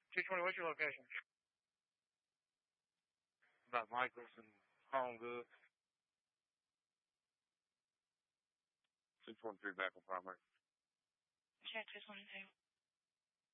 220, what's your location? About Michaels and Home Goods. 223 back on primary. Check 222.